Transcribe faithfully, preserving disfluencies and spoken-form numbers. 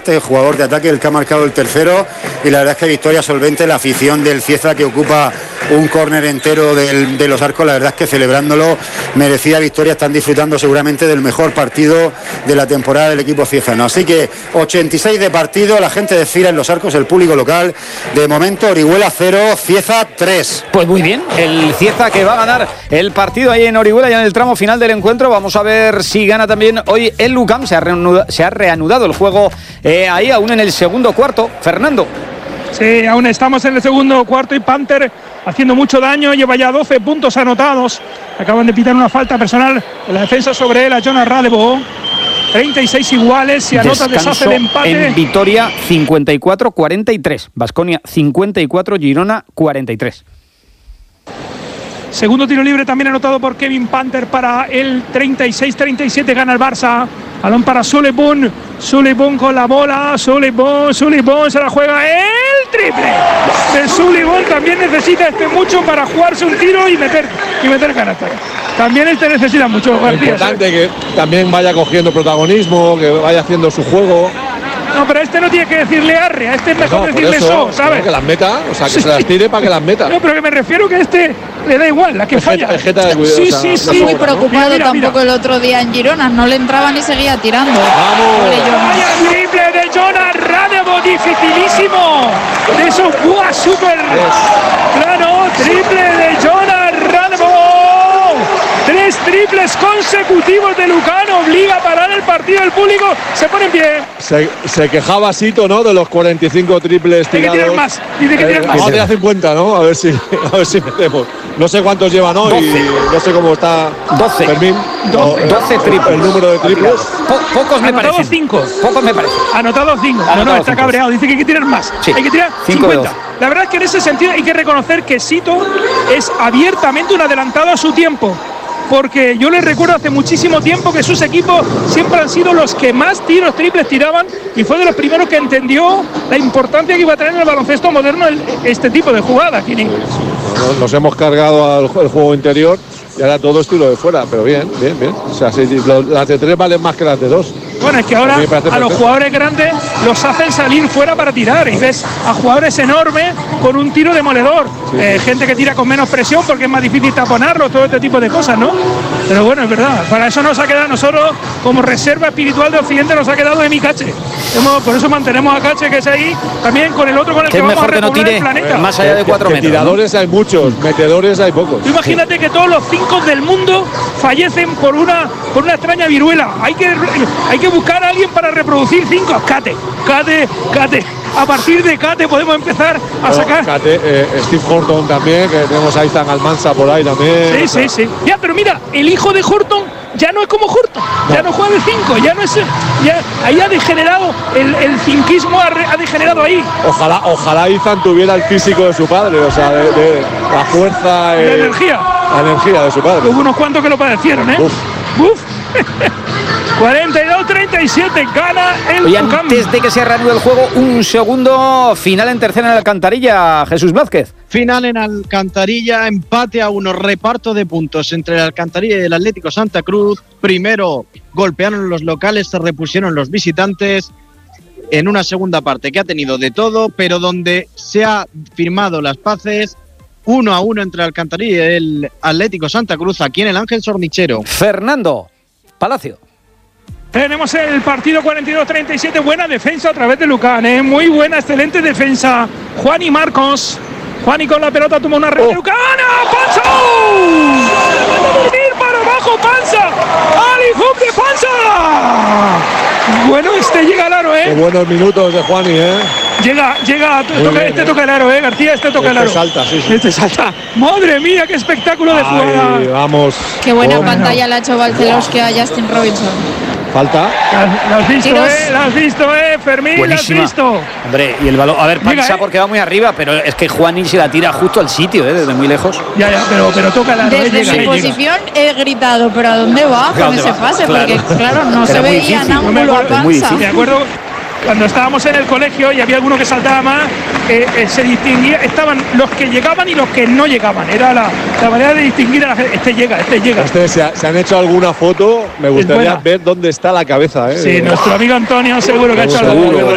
este jugador de ataque el que ha marcado el tercero, y la verdad es que victoria solvente. La afición del Cieza, que ocupa un córner entero del, de los Arcos, la verdad es que celebrándolo, merecida victoria. Están disfrutando seguramente del mejor partido de la temporada del equipo ciezano. Así que ochenta y seis de partido, la gente desfila en los Arcos, el público local. De momento Orihuela cero, Cieza tres. Pues muy bien, el Cieza que va a ganar el partido ahí en Orihuela, ya en el tramo final del encuentro. Vamos a ver si gana también hoy el Lucam. Se ha reanudado, se ha reanudado el juego eh, ahí aún en el segundo cuarto. Fernando. Sí, aún estamos en el segundo cuarto y Panther haciendo mucho daño, lleva ya doce puntos anotados. Acaban de pitar una falta personal en la defensa sobre él a Jonas Radebo. treinta y seis iguales, si anota deshace el empate. En Vitoria cincuenta y cuatro cuarenta y tres, Baskonia cincuenta y cuatro, Girona cuarenta y tres. Segundo tiro libre también anotado por Kevin Panther para el treinta y seis treinta y siete, gana el Barça. Balón para Sulebun, Sulebun con la bola, Sulebun, Sulebun se la juega, el triple de Sulebun. También necesita este mucho para jugarse un tiro y meter y meter canasta. También este necesita mucho. Es importante que también vaya cogiendo protagonismo, que vaya haciendo su juego. No, pero este no tiene que decirle arre, a este es mejor no, decirle eso, ¿sabes? Que las meta, o sea, que sí. se las tire para que las meta. No, pero que me refiero que este le da igual, la que es falla. Es jeta de cuidado, sí, o sea, sí, sí. Muy sobra, preocupado ¿no? mira, mira, tampoco mira. el otro día en Girona, no le entraba ni seguía tirando. ¡Vamos! Vaya triple de Jonas Radebo, dificilísimo. De esos, ¡buah, súper! Claro, triple de Jonas Radebo. Tres triples consecutivos de Lucano, obliga a parar el partido del público, se pone en pie. Se, se quejaba Sito, ¿no?, de los cuarenta y cinco triples tirados. Hay que tirar más, dice que tirar eh, más. Vamos a tirar cincuenta, ¿no? A ver si, a ver si metemos. No sé cuántos llevan hoy, doce. No sé cómo está doce. Fermín. doce, doce triples. El número de triples. Po pocos me Anotado parecen. cinco. Pocos me parecen. Anotado cinco. No, no, está cabreado. Dice que hay que tirar más. Sí. Hay que tirar Cinco cincuenta. La verdad es que en ese sentido hay que reconocer que Sito es abiertamente un adelantado a su tiempo. Porque yo les recuerdo hace muchísimo tiempo que sus equipos siempre han sido los que más tiros triples tiraban, y fue de los primeros que entendió la importancia que iba a tener en el baloncesto moderno el, este tipo de jugada. Nos, nos hemos cargado al el juego interior y ahora todo es tiro de fuera, pero bien, bien, bien. O sea, si, lo, las de tres valen más que las de dos. Bueno, es que ahora a, a los jugadores grandes los hacen salir fuera para tirar, y ves a jugadores enormes con un tiro demoledor. Sí, eh, sí. Gente que tira con menos presión porque es más difícil taponarlos, todo este tipo de cosas, ¿no? Pero bueno, es verdad, para eso nos ha quedado a nosotros como reserva espiritual de Occidente, nos ha quedado de mi Cache. Hemos, por eso mantenemos a Cache, que es ahí, también con el otro con el que, que vamos a repoblar que no tire el planeta. Más allá de cuatro metros. Tiradores, ¿no? Hay muchos, metedores hay pocos. Tú imagínate sí. que todos los cinco del mundo fallecen por una por una extraña viruela. Hay que hay que buscar a alguien para reproducir cinco. Cate, Cate, Cate. A partir de Cate podemos empezar a sacar. Cate, eh, Steve Horton también, que tenemos a Ethan Almanza por ahí también. Sí, sí, sí. Ya, pero mira, el hijo de Horton ya no es como Horton, no. ya no juega de cinco, ya no es. Ya, ahí ha degenerado, el, el cinquismo ha, ha degenerado ahí. Ojalá, ojalá Ethan tuviera el físico de su padre, o sea, de, de la fuerza. La eh, energía. La energía de su padre. Hubo unos cuantos que lo padecieron, ¿eh? Uf. Uf. cuarenta y dos treinta y siete, gana el Oye, antes de que se reanude el juego, un segundo, final en tercera en Alcantarilla, Jesús Vázquez. Final en Alcantarilla, empate a uno, reparto de puntos entre el Alcantarilla y el Atlético Santa Cruz. Primero golpearon los locales, se repusieron los visitantes en una segunda parte que ha tenido de todo, pero donde se ha firmado las paces. Uno a uno entre Alcantarilla y el Atlético Santa Cruz, aquí en el Ángel Sornichero. Fernando Palacio. Tenemos el partido cuarenta y dos treinta y siete, buena defensa a través de Lucán, ¿eh? Muy buena, excelente defensa. Juan y Marcos. Juan y con la pelota toma una red oh. de Lucán. ¡Panza! ¡Ir para abajo, Panza! ¡Ali Hoop de Panza! Bueno, este llega al aro, ¿eh? Qué buenos minutos de Juani, ¿eh? Llega, llega, toca, bien, este eh. toca el aro, ¿eh, García? Este toca este el aro. salta, sí, sí. Este salta. ¡Madre mía, qué espectáculo de jugada! Ay, vamos. Qué buena oh, pantalla no. le ha hecho Balcelowski a Justin Robinson. Falta. La has visto, Tiros. eh, la has visto, eh, Fermín, Buenísima. la has visto. Hombre, y el balón, a ver, Panza eh. porque va muy arriba, pero es que Juani se la tira justo al sitio, eh, desde muy lejos. Ya, ya, pero, pero toca la Desde llega, mi eh, posición llega. He gritado, pero ¿a dónde va con ese pase? Claro. Porque, claro, no Era se veía difícil. en ángulo no a Panza. Me acuerdo cuando estábamos en el colegio y había alguno que saltaba más, eh, eh, se distinguía, estaban los que llegaban y los que no llegaban. Era la, la manera de distinguir a la gente. Este llega, este llega. Este, se, se han hecho alguna foto, me gustaría ver dónde está la cabeza, ¿eh? Sí, nuestro amigo Antonio seguro que ha hecho algo.